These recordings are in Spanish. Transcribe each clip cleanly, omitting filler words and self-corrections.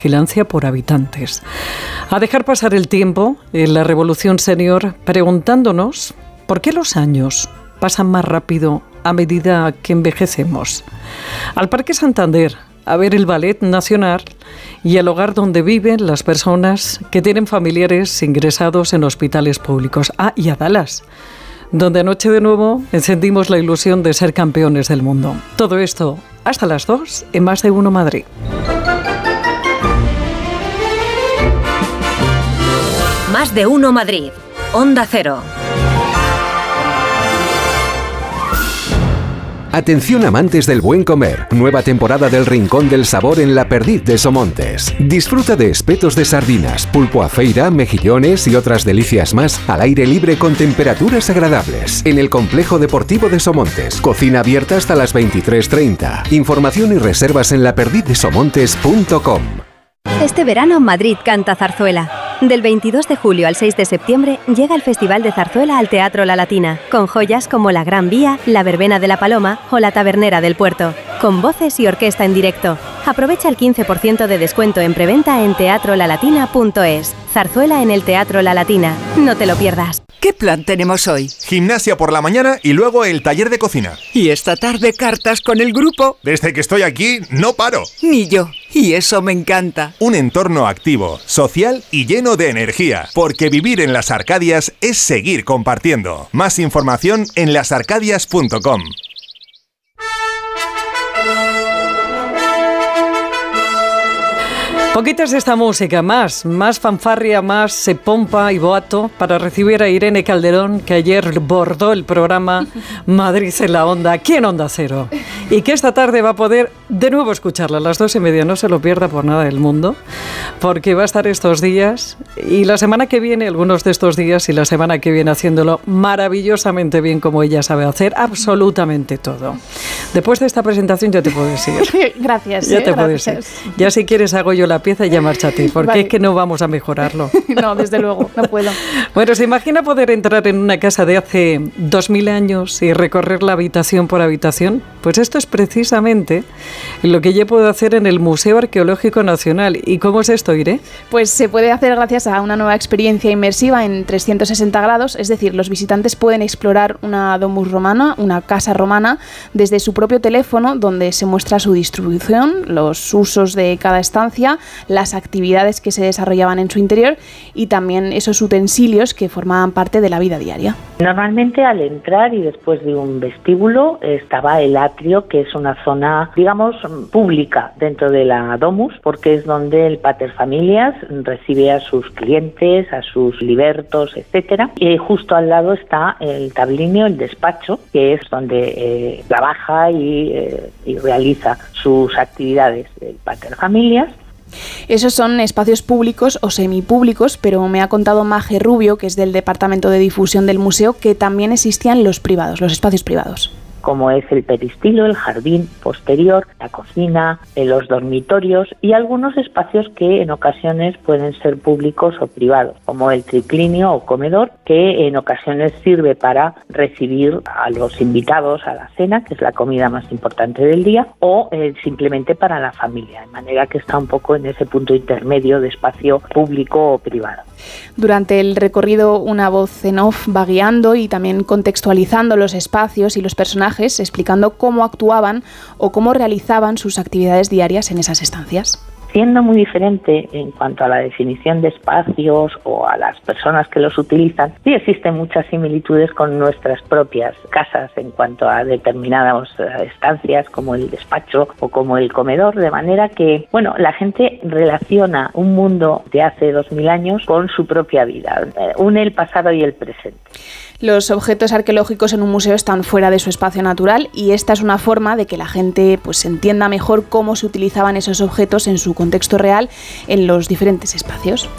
vigilancia por habitantes. A dejar pasar el tiempo en la Revolución Senior preguntándonos por qué los años pasan más rápido a medida que envejecemos. Al Parque Santander a ver el Ballet Nacional y el hogar donde viven las personas que tienen familiares ingresados en hospitales públicos. Y a Dallas, donde anoche de nuevo encendimos la ilusión de ser campeones del mundo. Todo esto hasta las 2 en Más de Uno Madrid. Más de Uno Madrid, Onda Cero. Atención amantes del buen comer, nueva temporada del Rincón del Sabor en La Perdiz de Somontes. Disfruta de espetos de sardinas, pulpo a feira, mejillones y otras delicias más al aire libre con temperaturas agradables. En el Complejo Deportivo de Somontes, cocina abierta hasta las 23:30. Información y reservas en laperdizdesomontes.com. Este verano Madrid canta zarzuela. Del 22 de julio al 6 de septiembre llega el Festival de Zarzuela al Teatro La Latina, con joyas como La Gran Vía, La Verbena de la Paloma o La Tabernera del Puerto, con voces y orquesta en directo. Aprovecha el 15% de descuento en preventa en teatrolalatina.es. Zarzuela en el Teatro La Latina. No te lo pierdas. ¿Qué plan tenemos hoy? Gimnasia por la mañana y luego el taller de cocina. ¿Y esta tarde cartas con el grupo? Desde que estoy aquí, no paro. Ni yo. Y eso me encanta. Un entorno activo, social y lleno de energía. Porque vivir en las Arcadias es seguir compartiendo. Más información en lasarcadias.com. Poquitas de esta música, más fanfarria, más pompa y boato para recibir a Irene Calderón, que ayer bordó el programa Madrid en la Onda, aquí en Onda Cero, y que esta tarde va a poder de nuevo escucharla a las 2:30, no se lo pierda por nada del mundo, porque va a estar estos días y la semana que viene, algunos de estos días y la semana que viene haciéndolo maravillosamente bien como ella sabe hacer absolutamente todo. Después de esta presentación ya te puedes ir. Gracias. Ya te puedes ir. Ya si quieres hago yo la pieza y ya márchate, porque vale. Es que no vamos a mejorarlo. No, desde luego, no puedo. Bueno, ¿se imagina poder entrar en una casa de hace 2000 años y recorrerla habitación por habitación? Pues esto es precisamente lo que yo puedo hacer en el Museo Arqueológico Nacional. ¿Y cómo es esto, Irene? Pues se puede hacer gracias a una nueva experiencia inmersiva en 360 grados, es decir, los visitantes pueden explorar una domus romana, una casa romana, desde su propio teléfono, donde se muestra su distribución, los usos de cada estancia, las actividades que se desarrollaban en su interior y también esos utensilios que formaban parte de la vida diaria. Normalmente al entrar y después de un vestíbulo estaba el atrio, que es una zona, digamos, pública dentro de la domus, porque es donde el paterfamilias recibe a sus clientes, a sus libertos, etcétera. Y justo al lado está el tablinio, el despacho, que es donde trabaja y realiza sus actividades el paterfamilias. Esos son espacios públicos o semipúblicos, pero me ha contado Maje Rubio, que es del Departamento de Difusión del Museo, que también existían los privados, los espacios privados. Como es el peristilo, el jardín posterior, la cocina, los dormitorios y algunos espacios que en ocasiones pueden ser públicos o privados, como el triclinio o comedor, que en ocasiones sirve para recibir a los invitados a la cena, que es la comida más importante del día, o simplemente para la familia, de manera que está un poco en ese punto intermedio de espacio público o privado. Durante el recorrido, una voz en off va guiando y también contextualizando los espacios y los personajes, explicando cómo actuaban o cómo realizaban sus actividades diarias en esas estancias. Siendo muy diferente en cuanto a la definición de espacios o a las personas que los utilizan, sí existen muchas similitudes con nuestras propias casas en cuanto a determinadas estancias como el despacho o como el comedor, de manera que, bueno, la gente relaciona un mundo de hace 2000 años con su propia vida, une el pasado y el presente. Los objetos arqueológicos en un museo están fuera de su espacio natural y esta es una forma de que la gente entienda mejor cómo se utilizaban esos objetos en su contexto real en los diferentes espacios.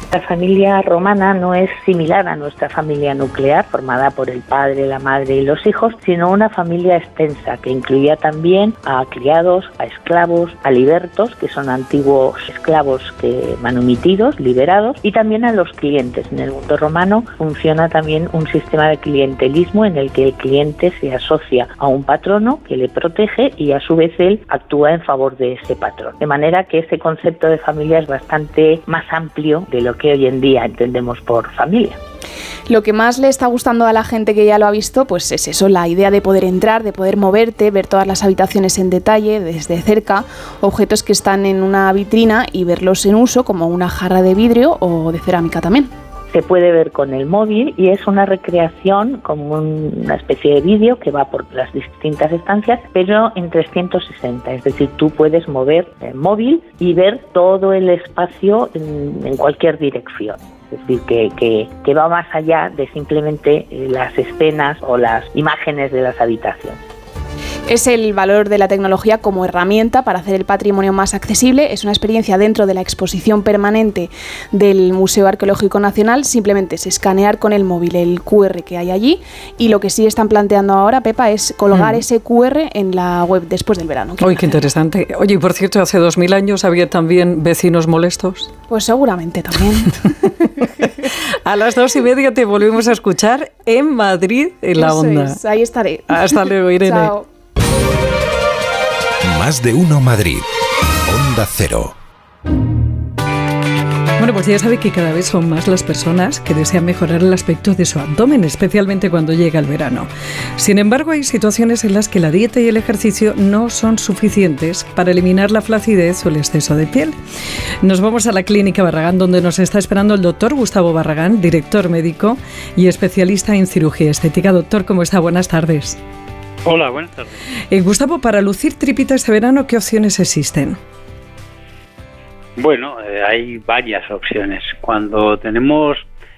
La familia romana no es similar a nuestra familia nuclear, formada por el padre, la madre y los hijos, sino una familia extensa que incluía también a criados, a esclavos, a libertos, que son antiguos esclavos manumitidos, liberados, y también a los clientes. En el mundo romano funciona también un sistema de clientelismo en el que el cliente se asocia a un patrono que le protege y a su vez él actúa en favor de ese patrón. De manera que este concepto de familia es bastante más amplio de lo que hoy en día entendemos por familia. Lo que más le está gustando a la gente que ya lo ha visto, pues es eso, la idea de poder entrar, de poder moverte, ver todas las habitaciones en detalle, desde cerca, objetos que están en una vitrina y verlos en uso, como una jarra de vidrio o de cerámica también. Se puede ver con el móvil y es una recreación como una especie de vídeo que va por las distintas estancias, pero en 360, es decir, tú puedes mover el móvil y ver todo el espacio en cualquier dirección. Es decir, que va más allá de simplemente las escenas o las imágenes de las habitaciones. Es el valor de la tecnología como herramienta para hacer el patrimonio más accesible. Es una experiencia dentro de la exposición permanente del Museo Arqueológico Nacional. Simplemente es escanear con el móvil el QR que hay allí, y lo que sí están planteando ahora, Pepa, es colgar ese QR en la web después del verano. Uy, qué interesante. Oye, y por cierto, hace 2000 años había también vecinos molestos. Pues seguramente también. A las 2:30 te volvemos a escuchar en Madrid, en la Onda. Eso es, ahí estaré. Hasta luego, Irene. Chao. Más de uno Madrid. Onda Cero. Bueno, pues ya sabe que cada vez son más las personas que desean mejorar el aspecto de su abdomen, especialmente cuando llega el verano. Sin embargo, hay situaciones en las que la dieta y el ejercicio no son suficientes para eliminar la flacidez o el exceso de piel. Nos vamos a la Clínica Barragán, donde nos está esperando el doctor Gustavo Barragán, director médico y especialista en cirugía estética. Doctor, ¿cómo está? Buenas tardes. Hola, buenas tardes. Gustavo, para lucir tripita este verano, ¿qué opciones existen? Bueno, hay varias opciones. Cuando tenemos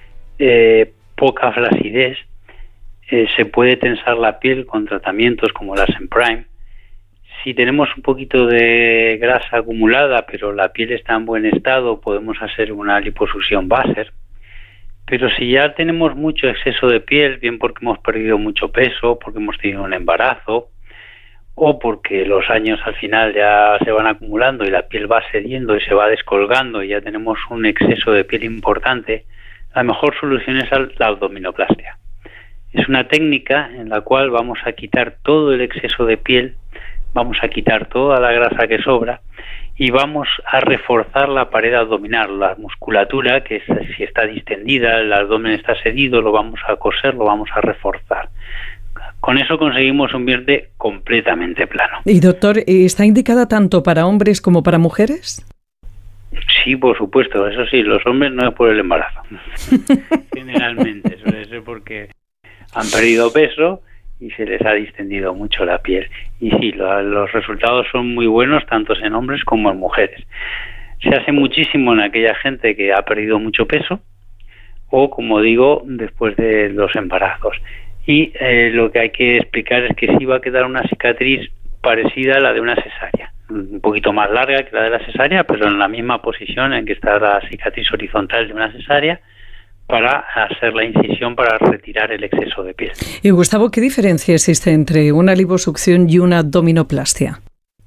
poca flacidez, se puede tensar la piel con tratamientos como las en Prime. Si tenemos un poquito de grasa acumulada, pero la piel está en buen estado, podemos hacer una liposucción Vaser. Pero si ya tenemos mucho exceso de piel, bien porque hemos perdido mucho peso, porque hemos tenido un embarazo, o porque los años al final ya se van acumulando y la piel va cediendo y se va descolgando y ya tenemos un exceso de piel importante, la mejor solución es la abdominoplastia. Es una técnica en la cual vamos a quitar todo el exceso de piel, vamos a quitar toda la grasa que sobra y vamos a reforzar la pared abdominal, la musculatura, que si está distendida, el abdomen está cedido, lo vamos a coser, lo vamos a reforzar. Con eso conseguimos un vientre completamente plano. Y doctor, ¿está indicada tanto para hombres como para mujeres? Sí, por supuesto, eso sí, los hombres no es por el embarazo. Generalmente suele ser porque han perdido peso y se les ha distendido mucho la piel. Y sí, los resultados son muy buenos tanto en hombres como en mujeres. Se hace muchísimo en aquella gente que ha perdido mucho peso o, como digo, después de los embarazos. Y lo que hay que explicar es que sí va a quedar una cicatriz parecida a la de una cesárea. Un poquito más larga que la de la cesárea, pero en la misma posición en que está la cicatriz horizontal de una cesárea, para hacer la incisión para retirar el exceso de piel. Y Gustavo, ¿qué diferencia existe entre una liposucción y una abdominoplastia?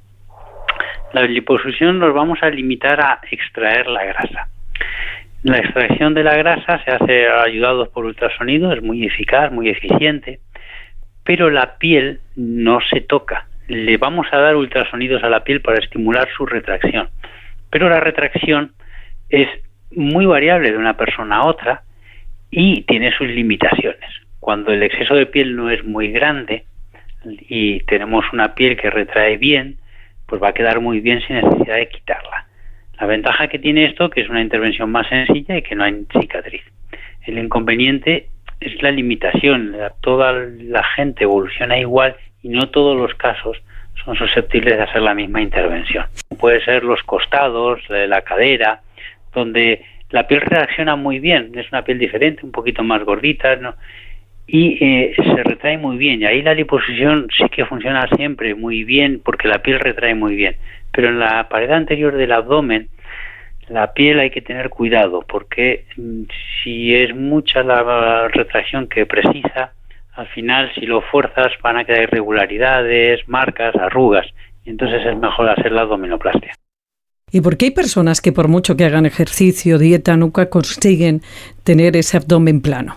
La liposucción nos vamos a limitar a extraer la grasa. La extracción de la grasa se hace ayudados por ultrasonido, es muy eficaz, muy eficiente, pero la piel no se toca. Le vamos a dar ultrasonidos a la piel para estimular su retracción, pero la retracción es muy variable de una persona a otra y tiene sus limitaciones. Cuando el exceso de piel no es muy grande y tenemos una piel que retrae bien, pues va a quedar muy bien sin necesidad de quitarla. La ventaja que tiene esto, que es una intervención más sencilla y que no hay cicatriz. El inconveniente es la limitación. Toda la gente evoluciona igual y no todos los casos son susceptibles de hacer la misma intervención. Puede ser los costados, la cadera, donde la piel reacciona muy bien, es una piel diferente, un poquito más gordita, ¿no? Y se retrae muy bien, y ahí la liposucción sí que funciona siempre muy bien porque la piel retrae muy bien, pero en la pared anterior del abdomen La piel hay que tener cuidado porque si es mucha la retracción que precisa, al final si lo fuerzas van a quedar irregularidades, marcas, arrugas, y entonces es mejor hacer la abdominoplastia. ¿Y por qué hay personas que por mucho que hagan ejercicio, dieta, nunca consiguen tener ese abdomen plano?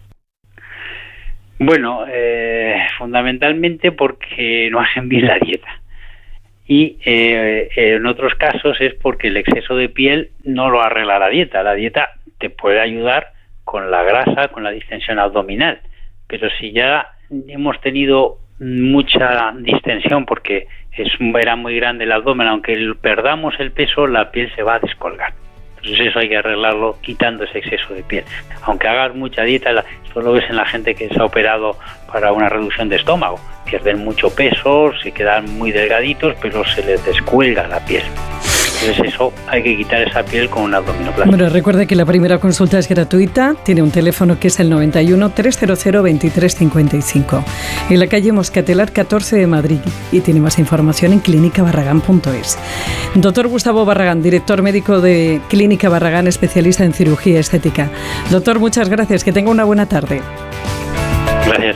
Bueno, fundamentalmente porque no hacen bien la dieta. Y en otros casos es porque el exceso de piel no lo arregla la dieta. La dieta te puede ayudar con la grasa, con la distensión abdominal. Pero si ya hemos tenido mucha distensión porque era muy grande el abdomen, aunque perdamos el peso, la piel se va a descolgar. Entonces eso hay que arreglarlo quitando ese exceso de piel. Aunque hagas mucha dieta, esto lo ves en la gente que se ha operado para una reducción de estómago. Pierden mucho peso, se quedan muy delgaditos, pero se les descuelga la piel. Entonces eso hay que quitar esa piel con una abdominoplastia. Bueno, recuerde que la primera consulta es gratuita. Tiene un teléfono que es el 91 300 2355. En la calle Moscatelar 14 de Madrid. Y tiene más información en clínicabarragán.es. Doctor Gustavo Barragán, director médico de Clínica Barragán, especialista en cirugía estética. Doctor, muchas gracias. Que tenga una buena tarde. Gracias.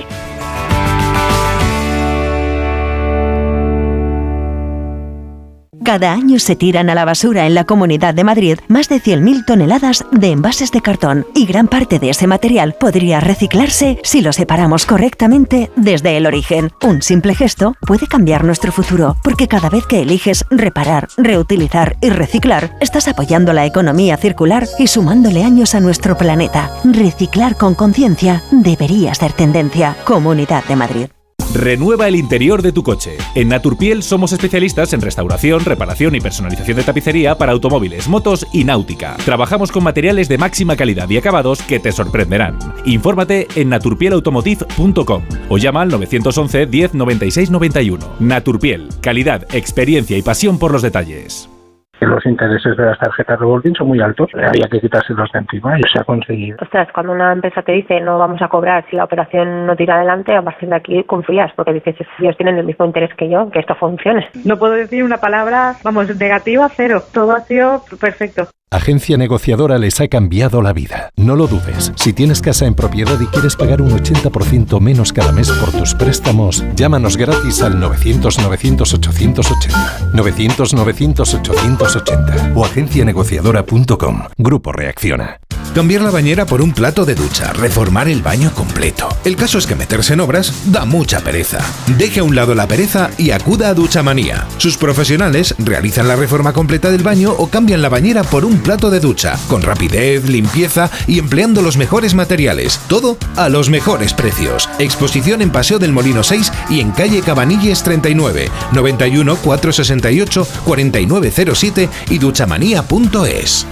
Cada año se tiran a la basura en la Comunidad de Madrid más de 100.000 toneladas de envases de cartón y gran parte de ese material podría reciclarse si lo separamos correctamente desde el origen. Un simple gesto puede cambiar nuestro futuro, porque cada vez que eliges reparar, reutilizar y reciclar, estás apoyando la economía circular y sumándole años a nuestro planeta. Reciclar con conciencia debería ser tendencia. Comunidad de Madrid. Renueva el interior de tu coche. En Naturpiel somos especialistas en restauración, reparación y personalización de tapicería para automóviles, motos y náutica. Trabajamos con materiales de máxima calidad y acabados que te sorprenderán. Infórmate en naturpielautomotive.com o llama al 911 10 96 91. Naturpiel, calidad, experiencia y pasión por los detalles. Los intereses de las tarjetas revolving son muy altos, había que quitárselos de encima y se ha conseguido. Ostras, cuando una empresa te dice no vamos a cobrar si la operación no tira adelante, a partir de aquí confías, porque dices, ellos tienen el mismo interés que yo, que esto funcione. No puedo decir una palabra, negativa, cero. Todo ha sido perfecto. Agencia Negociadora les ha cambiado la vida. No lo dudes. Si tienes casa en propiedad y quieres pagar un 80% menos cada mes por tus préstamos, llámanos gratis al 900-900-880. 900-900-880 o agencianegociadora.com. Grupo Reacciona. Cambiar la bañera por un plato de ducha, reformar el baño completo. El caso es que meterse en obras da mucha pereza. Deje a un lado la pereza y acuda a Duchamanía. Sus profesionales realizan la reforma completa del baño o cambian la bañera por un plato de ducha, con rapidez, limpieza y empleando los mejores materiales. Todo a los mejores precios. Exposición en Paseo del Molino 6 y en calle Cabanilles 39, 91 468 4907 y duchamanía.es.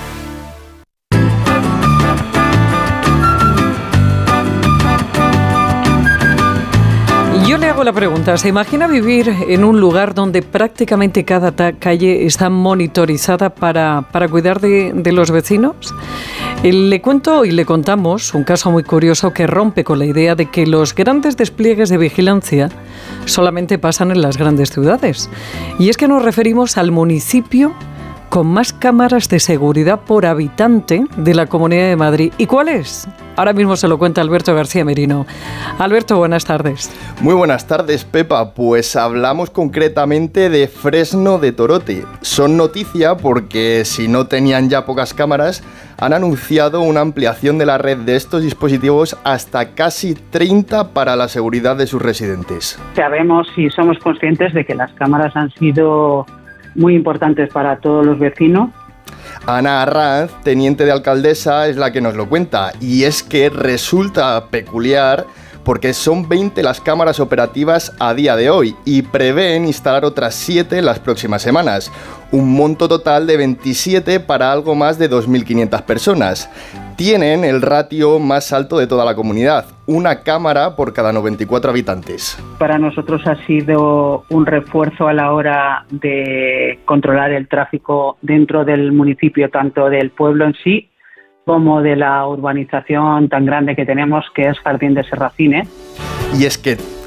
Yo le hago la pregunta, ¿se imagina vivir en un lugar donde prácticamente cada calle está monitorizada para cuidar de los vecinos? Le cuento y le contamos un caso muy curioso que rompe con la idea de que los grandes despliegues de vigilancia solamente pasan en las grandes ciudades. Y es que nos referimos al municipio con más cámaras de seguridad por habitante de la Comunidad de Madrid. ¿Y cuál es? Ahora mismo se lo cuenta Alberto García Merino. Alberto, buenas tardes. Muy buenas tardes, Pepa. Pues hablamos concretamente de Fresno de Torote. Son noticia porque, si no tenían ya pocas cámaras, han anunciado una ampliación de la red de estos dispositivos hasta casi 30 para la seguridad de sus residentes. Sabemos y somos conscientes de que las cámaras han sido muy importantes para todos los vecinos. Ana Arranz, teniente de alcaldesa, es la que nos lo cuenta, y es que resulta peculiar porque son 20 las cámaras operativas a día de hoy y prevén instalar otras 7 en las próximas semanas, un monto total de 27 para algo más de 2.500 personas. Tienen el ratio más alto de toda la comunidad, una cámara por cada 94 habitantes. Para nosotros ha sido un refuerzo a la hora de controlar el tráfico dentro del municipio, tanto del pueblo en sí como de la urbanización tan grande que tenemos, que es Jardín de Serracines. Y es que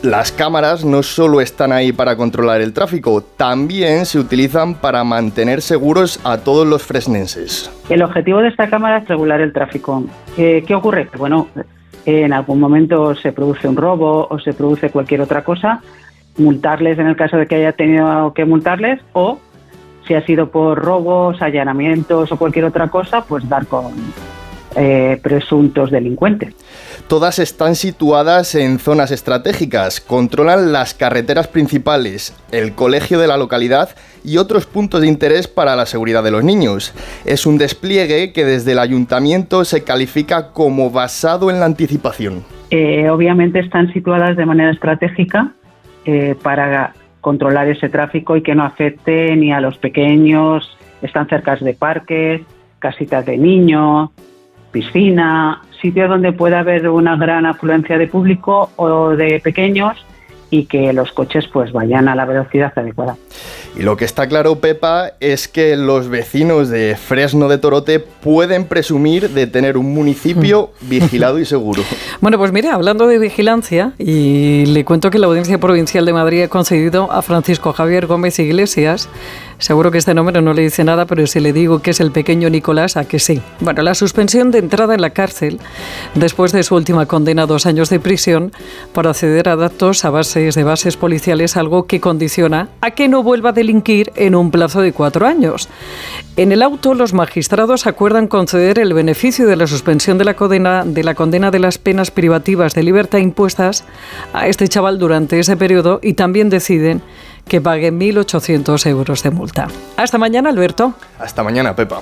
Las cámaras no solo están ahí para controlar el tráfico, también se utilizan para mantener seguros a todos los fresnenses. El objetivo de esta cámara es regular el tráfico. ¿Qué ocurre? Bueno, en algún momento se produce un robo o se produce cualquier otra cosa, multarles en el caso de que haya tenido que multarles, o si ha sido por robos, allanamientos o cualquier otra cosa, pues dar con presuntos delincuentes. Todas están situadas en zonas estratégicas, controlan las carreteras principales, el colegio de la localidad y otros puntos de interés para la seguridad de los niños. Es un despliegue que desde el ayuntamiento se califica como basado en la anticipación. Obviamente están situadas de manera estratégica para controlar ese tráfico y que no afecte ni a los pequeños. Están cerca de parques, casitas de niños, piscina, sitio donde pueda haber una gran afluencia de público o de pequeños y que los coches pues vayan a la velocidad adecuada. Y lo que está claro, Pepa, es que los vecinos de Fresno de Torote pueden presumir de tener un municipio vigilado y seguro. Bueno, pues mira, hablando de vigilancia, y le cuento que la Audiencia Provincial de Madrid ha concedido a Francisco Javier Gómez Iglesias, seguro que este nombre no le dice nada, pero si le digo que es el pequeño Nicolás, ¿a que sí? Bueno, la suspensión de entrada en la cárcel después de su última condena a 2 años de prisión por acceder a datos a de bases policiales, algo que condiciona a que no vuelva a delinquir en un plazo de 4 años. En el auto, los magistrados acuerdan conceder el beneficio de la suspensión de la condena de las penas privativas de libertad impuestas a este chaval durante ese periodo y también deciden que pague 1.800 euros de multa. Hasta mañana, Alberto. Hasta mañana, Pepa.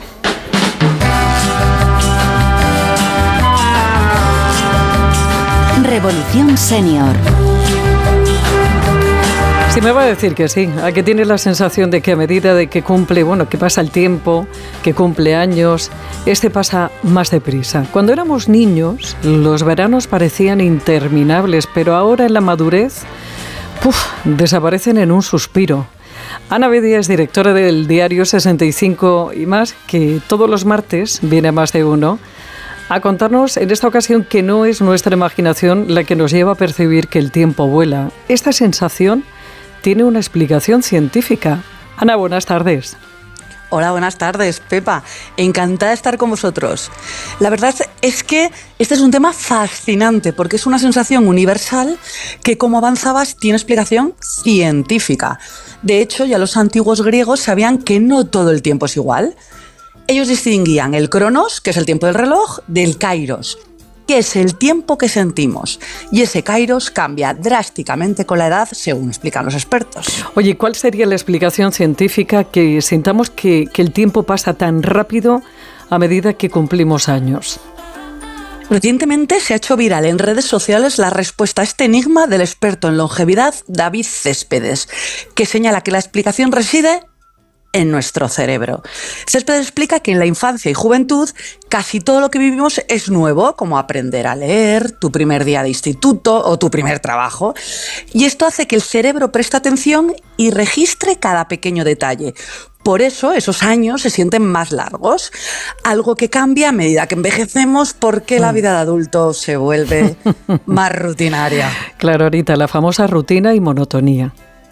Revolución Senior. Si me va a decir que sí, a que tiene la sensación de que a medida de que cumple, que pasa el tiempo, que cumple años, pasa más deprisa. Cuando éramos niños, los veranos parecían interminables, pero ahora en la madurez, desaparecen en un suspiro. Ana Bedia es directora del diario 65 y más, que todos los martes viene a Más de Uno a contarnos en esta ocasión que no es nuestra imaginación la que nos lleva a percibir que el tiempo vuela. Esta sensación tiene una explicación científica. Ana, buenas tardes. Hola, buenas tardes, Pepa. Encantada de estar con vosotros. La verdad es que este es un tema fascinante porque es una sensación universal que, como avanzabas, tiene explicación científica. De hecho, ya los antiguos griegos sabían que no todo el tiempo es igual. Ellos distinguían el cronos, que es el tiempo del reloj, del kairos, que es el tiempo que sentimos. Y ese kairos cambia drásticamente con la edad, según explican los expertos. Oye, ¿cuál sería la explicación científica que sintamos que el tiempo pasa tan rápido a medida que cumplimos años? Recientemente se ha hecho viral en redes sociales la respuesta a este enigma del experto en longevidad David Céspedes, que señala que la explicación reside en nuestro cerebro. Céspedes explica que en la infancia y juventud casi todo lo que vivimos es nuevo, como aprender a leer, tu primer día de instituto o tu primer trabajo. Y esto hace que el cerebro preste atención y registre cada pequeño detalle. Por eso esos años se sienten más largos, algo que cambia a medida que envejecemos porque la vida de adulto se vuelve más rutinaria. Claro, ahorita la famosa rutina y monotonía.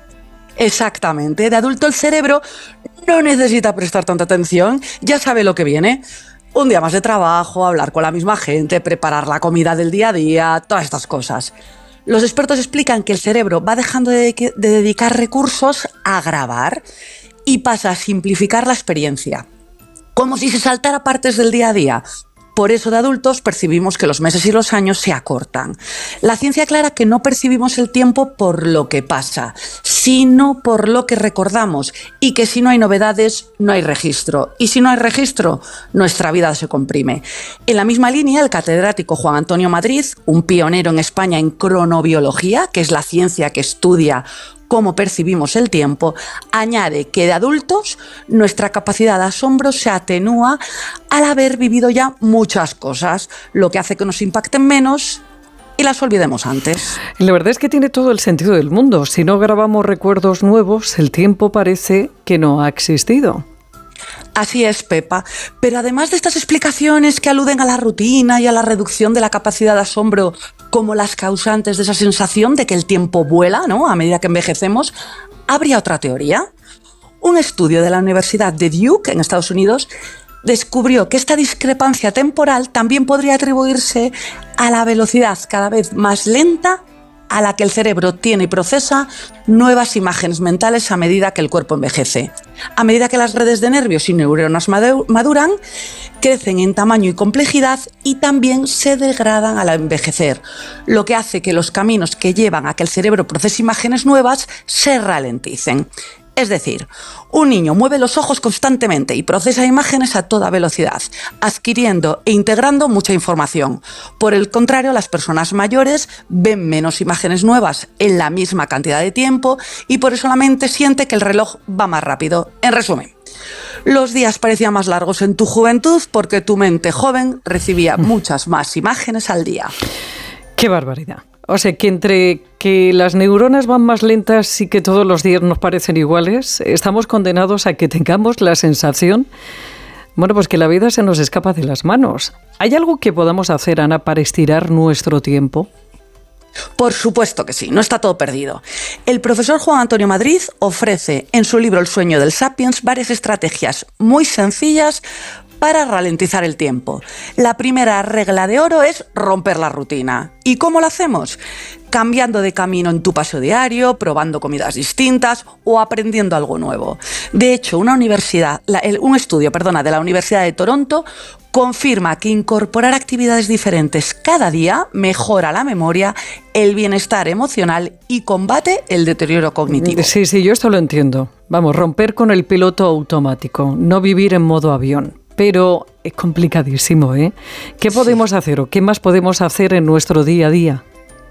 Exactamente. De adulto el cerebro no necesita prestar tanta atención, ya sabe lo que viene. Un día más de trabajo, hablar con la misma gente, preparar la comida del día a día, todas estas cosas. Los expertos explican que el cerebro va dejando de dedicar recursos a grabar y pasa a simplificar la experiencia, como si se saltara partes del día a día. Por eso de adultos percibimos que los meses y los años se acortan. La ciencia aclara que no percibimos el tiempo por lo que pasa, sino por lo que recordamos, y que si no hay novedades, no hay registro. Y si no hay registro, nuestra vida se comprime. En la misma línea, el catedrático Juan Antonio Madrid, un pionero en España en cronobiología, que es la ciencia que estudia cómo percibimos el tiempo, añade que de adultos nuestra capacidad de asombro se atenúa al haber vivido ya muchas cosas, lo que hace que nos impacten menos y las olvidemos antes. La verdad es que tiene todo el sentido del mundo. Si no grabamos recuerdos nuevos, el tiempo parece que no ha existido. Así es, Pepa. Pero además de estas explicaciones que aluden a la rutina y a la reducción de la capacidad de asombro como las causantes de esa sensación de que el tiempo vuela, ¿no?, a medida que envejecemos, ¿habría otra teoría? Un estudio de la Universidad de Duke, en Estados Unidos, descubrió que esta discrepancia temporal también podría atribuirse a la velocidad cada vez más lenta a la que el cerebro tiene y procesa nuevas imágenes mentales a medida que el cuerpo envejece. A medida que las redes de nervios y neuronas maduran, crecen en tamaño y complejidad y también se degradan al envejecer, lo que hace que los caminos que llevan a que el cerebro procese imágenes nuevas se ralenticen. Es decir, un niño mueve los ojos constantemente y procesa imágenes a toda velocidad, adquiriendo e integrando mucha información. Por el contrario, las personas mayores ven menos imágenes nuevas en la misma cantidad de tiempo y por eso la mente siente que el reloj va más rápido. En resumen, los días parecían más largos en tu juventud porque tu mente joven recibía muchas más imágenes al día. ¡Qué barbaridad! O sea, que entre que las neuronas van más lentas y que todos los días nos parecen iguales, estamos condenados a que tengamos la sensación, bueno, pues que la vida se nos escapa de las manos. ¿Hay algo que podamos hacer, Ana, para estirar nuestro tiempo? Por supuesto que sí, no está todo perdido. El profesor Juan Antonio Madrid ofrece en su libro El sueño del Sapiens varias estrategias muy sencillas para ralentizar el tiempo. La primera regla de oro es romper la rutina. ¿Y cómo lo hacemos? Cambiando de camino en tu paseo diario, probando comidas distintas o aprendiendo algo nuevo. De hecho, un estudio de la Universidad de Toronto confirma que incorporar actividades diferentes cada día mejora la memoria, el bienestar emocional y combate el deterioro cognitivo. Sí, yo esto lo entiendo. Vamos, romper con el piloto automático, no vivir en modo avión. Pero es complicadísimo, ¿eh? ¿Qué podemos hacer o qué más podemos hacer en nuestro día a día?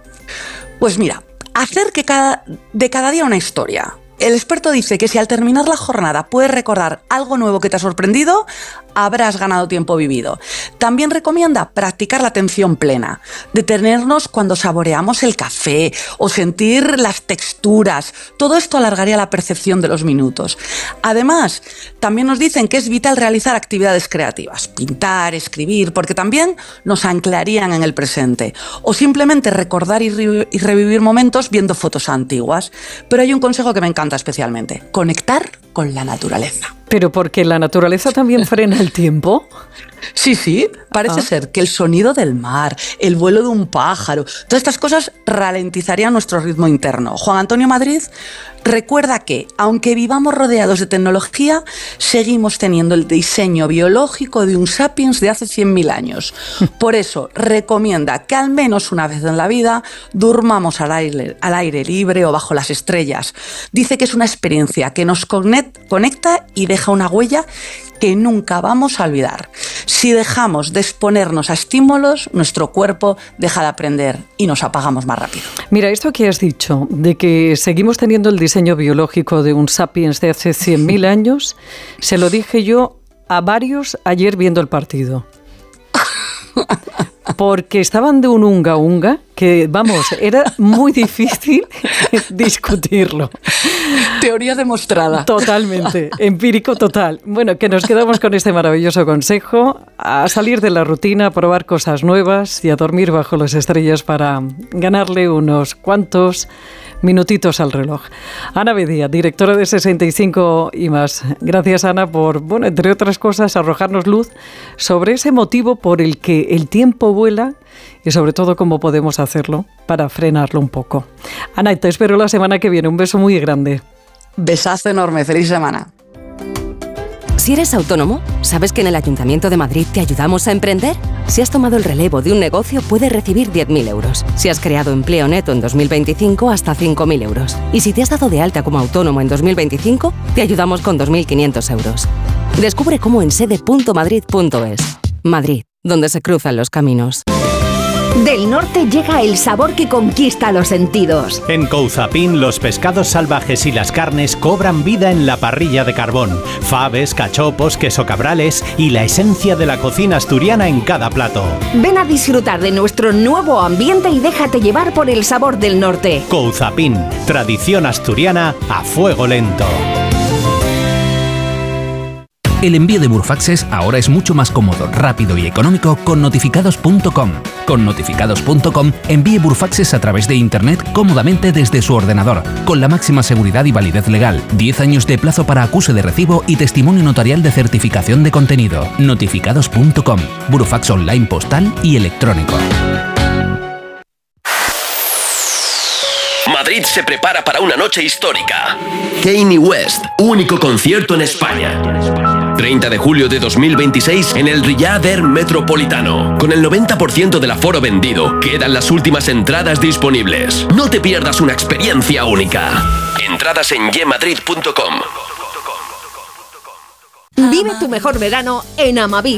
Pues mira, hacer de cada día una historia. El experto dice que si al terminar la jornada puedes recordar algo nuevo que te ha sorprendido, habrás ganado tiempo vivido. También recomienda practicar la atención plena, detenernos cuando saboreamos el café o sentir las texturas. Todo esto alargaría la percepción de los minutos. Además, también nos dicen que es vital realizar actividades creativas, pintar, escribir, porque también nos anclarían en el presente. O simplemente recordar y revivir momentos viendo fotos antiguas. Pero hay un consejo que me encanta especialmente: conectar con la naturaleza. ¿Pero porque la naturaleza también frena el tiempo? Sí, parece ser que el sonido del mar, el vuelo de un pájaro, todas estas cosas ralentizarían nuestro ritmo interno. Juan Antonio Madrid recuerda que, aunque vivamos rodeados de tecnología, seguimos teniendo el diseño biológico de un sapiens de hace 100.000 años. Por eso recomienda que al menos una vez en la vida durmamos al aire libre o bajo las estrellas. Dice que es una experiencia que nos conecta y deja una huella que nunca vamos a olvidar. Si dejamos de exponernos a estímulos, nuestro cuerpo deja de aprender y nos apagamos más rápido. Mira, esto que has dicho, de que seguimos teniendo el diseño biológico de un sapiens de hace 100.000 años, se lo dije yo a varios ayer viendo el partido. Porque estaban de un unga que, vamos, era muy difícil discutirlo. Teoría demostrada. Totalmente, empírico total. Bueno, que nos quedamos con este maravilloso consejo: a salir de la rutina, a probar cosas nuevas y a dormir bajo las estrellas para ganarle unos cuantos minutitos al reloj. Ana Bedía, directora de 65 y más. Gracias, Ana, por, bueno, entre otras cosas, arrojarnos luz sobre ese motivo por el que el tiempo vuela y sobre todo cómo podemos hacerlo para frenarlo un poco. Ana, te espero la semana que viene. Un beso muy grande. Besazo enorme. Feliz semana. Si eres autónomo, ¿sabes que en el Ayuntamiento de Madrid te ayudamos a emprender? Si has tomado el relevo de un negocio, puedes recibir 10.000 euros. Si has creado empleo neto en 2025, hasta 5.000 euros. Y si te has dado de alta como autónomo en 2025, te ayudamos con 2.500 euros. Descubre cómo en sede.madrid.es. Madrid, donde se cruzan los caminos. Del norte llega el sabor que conquista los sentidos. En Couzapin, los pescados salvajes y las carnes cobran vida en la parrilla de carbón. Faves, cachopos, queso cabrales y la esencia de la cocina asturiana en cada plato. Ven a disfrutar de nuestro nuevo ambiente y déjate llevar por el sabor del norte. Couzapin, tradición asturiana a fuego lento. El envío de burofaxes ahora es mucho más cómodo, rápido y económico con notificados.com. Con notificados.com envíe burofaxes a través de Internet cómodamente desde su ordenador, con la máxima seguridad y validez legal, 10 años de plazo para acuse de recibo y testimonio notarial de certificación de contenido. Notificados.com, burofax online postal y electrónico. Madrid se prepara para una noche histórica. Kanye West, único concierto en España. 30 de julio de 2026 en el Riyadh Air Metropolitano. Con el 90% del aforo vendido, quedan las últimas entradas disponibles. No te pierdas una experiencia única. Entradas en yemadrid.com. Vive tu mejor verano en Amavic.